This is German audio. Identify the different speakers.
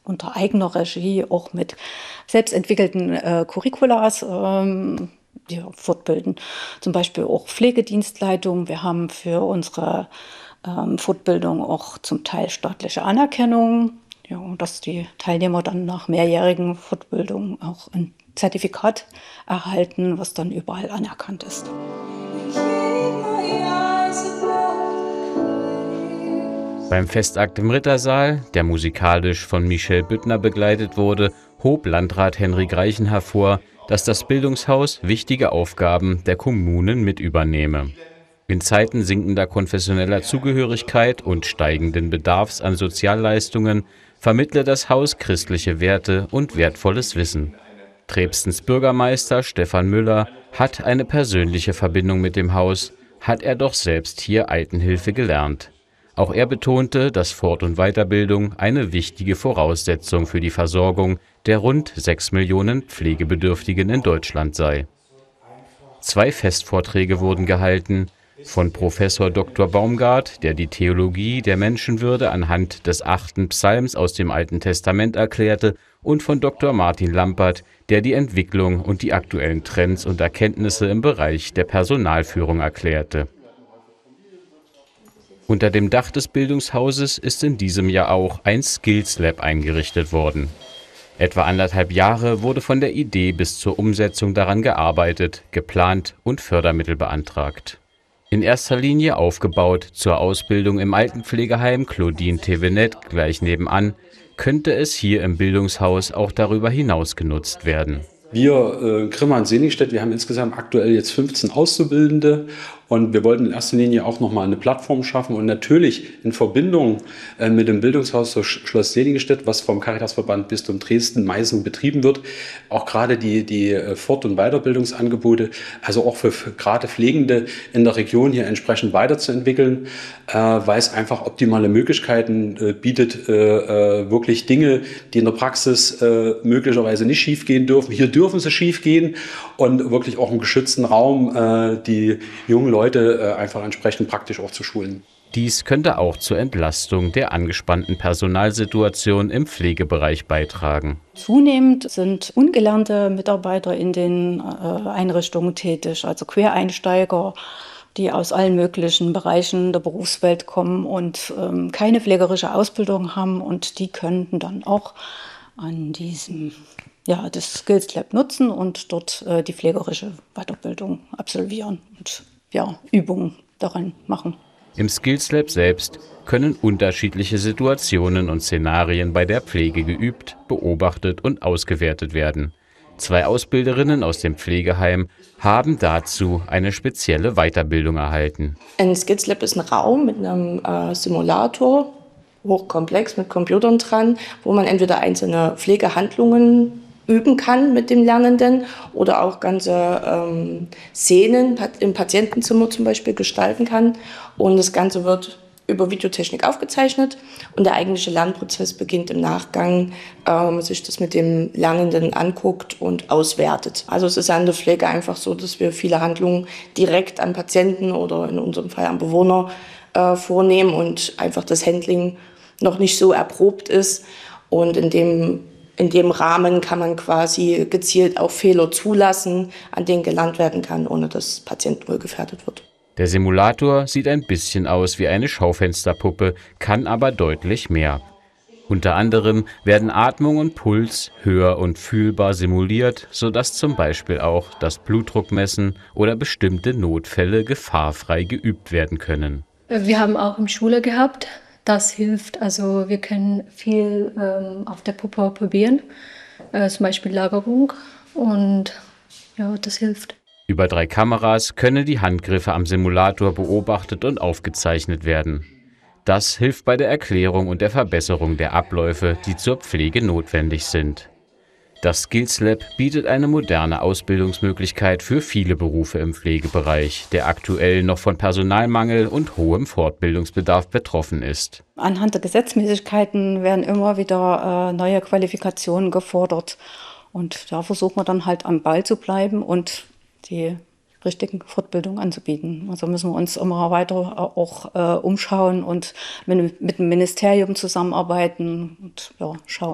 Speaker 1: unter eigener Regie, auch mit selbstentwickelten Curriculas ja, fortbilden. Zum Beispiel auch Pflegedienstleitung. Wir haben für unsere Fortbildung auch zum Teil staatliche Anerkennung, ja, dass die Teilnehmer dann nach mehrjährigen Fortbildung auch ein Zertifikat erhalten, was dann überall anerkannt ist.
Speaker 2: Beim Festakt im Rittersaal, der musikalisch von Michel Büttner begleitet wurde, hob Landrat Henrik Reichen hervor, dass das Bildungshaus wichtige Aufgaben der Kommunen mit übernehme. In Zeiten sinkender konfessioneller Zugehörigkeit und steigenden Bedarfs an Sozialleistungen vermittle das Haus christliche Werte und wertvolles Wissen. Trebstens Bürgermeister Stefan Müller hat eine persönliche Verbindung mit dem Haus, hat er doch selbst hier Altenhilfe gelernt. Auch er betonte, dass Fort- und Weiterbildung eine wichtige Voraussetzung für die Versorgung der rund 6 Millionen Pflegebedürftigen in Deutschland sei. 2 Festvorträge wurden gehalten, von Professor Dr. Baumgart, der die Theologie der Menschenwürde anhand des 8. Psalms aus dem Alten Testament erklärte, und von Dr. Martin Lampert, der die Entwicklung und die aktuellen Trends und Erkenntnisse im Bereich der Personalführung erklärte. Unter dem Dach des Bildungshauses ist in diesem Jahr auch ein Skills Lab eingerichtet worden. Etwa 1,5 Jahre wurde von der Idee bis zur Umsetzung daran gearbeitet, geplant und Fördermittel beantragt. In erster Linie aufgebaut zur Ausbildung im Altenpflegeheim Claudine Thévenet gleich nebenan, könnte es hier im Bildungshaus auch darüber hinaus genutzt werden.
Speaker 3: Wir, Grimma-Seligenstadt, wir haben insgesamt aktuell jetzt 15 Auszubildende und wir wollten in erster Linie auch nochmal eine Plattform schaffen und natürlich in Verbindung mit dem Bildungshaus Schloss Seligenstadt, was vom Caritasverband Bistum Dresden-Meißen betrieben wird, auch gerade die Fort- und Weiterbildungsangebote, also auch für gerade Pflegende in der Region hier entsprechend weiterzuentwickeln, weil es einfach optimale Möglichkeiten bietet, wirklich Dinge, die in der Praxis möglicherweise nicht schiefgehen dürfen. Hier dürfen sie schiefgehen und wirklich auch im geschützten Raum die jungen Leute einfach entsprechend praktisch auch zu schulen.
Speaker 2: Dies könnte auch zur Entlastung der angespannten Personalsituation im Pflegebereich beitragen.
Speaker 1: Zunehmend sind ungelernte Mitarbeiter in den Einrichtungen tätig, also Quereinsteiger, die aus allen möglichen Bereichen der Berufswelt kommen und keine pflegerische Ausbildung haben. Und die könnten dann auch an diesem das Skills Lab nutzen und dort die pflegerische Weiterbildung absolvieren und Übungen daran machen.
Speaker 2: Im Skills Lab selbst können unterschiedliche Situationen und Szenarien bei der Pflege geübt, beobachtet und ausgewertet werden. 2 Ausbilderinnen aus dem Pflegeheim haben dazu eine spezielle Weiterbildung erhalten.
Speaker 4: Ein Skills Lab ist ein Raum mit einem Simulator, hochkomplex mit Computern dran, wo man entweder einzelne Pflegehandlungen üben kann mit dem Lernenden oder auch ganze Szenen im Patientenzimmer zum Beispiel gestalten kann. Und das Ganze wird über Videotechnik aufgezeichnet und der eigentliche Lernprozess beginnt im Nachgang, sich das mit dem Lernenden anguckt und auswertet. Also es ist an der Pflege einfach so, dass wir viele Handlungen direkt am Patienten oder in unserem Fall am Bewohner vornehmen und einfach das Handling noch nicht so erprobt ist. Und in dem Rahmen kann man quasi gezielt auch Fehler zulassen, an denen gelernt werden kann, ohne dass Patientenwohl gefährdet wird.
Speaker 2: Der Simulator sieht ein bisschen aus wie eine Schaufensterpuppe, kann aber deutlich mehr. Unter anderem werden Atmung und Puls hör- und fühlbar simuliert, sodass zum Beispiel auch das Blutdruckmessen oder bestimmte Notfälle gefahrfrei geübt werden können.
Speaker 5: Wir haben auch im Schule gehabt. Das hilft, also wir können viel auf der Puppe probieren, zum Beispiel Lagerung und das hilft.
Speaker 2: Über 3 Kameras können die Handgriffe am Simulator beobachtet und aufgezeichnet werden. Das hilft bei der Erklärung und der Verbesserung der Abläufe, die zur Pflege notwendig sind. Das Skills Lab bietet eine moderne Ausbildungsmöglichkeit für viele Berufe im Pflegebereich, der aktuell noch von Personalmangel und hohem Fortbildungsbedarf betroffen ist.
Speaker 1: Anhand der Gesetzmäßigkeiten werden immer wieder neue Qualifikationen gefordert. Und da versuchen wir dann halt am Ball zu bleiben und die richtigen Fortbildungen anzubieten. Also müssen wir uns immer weiter auch umschauen und mit dem Ministerium zusammenarbeiten und schauen.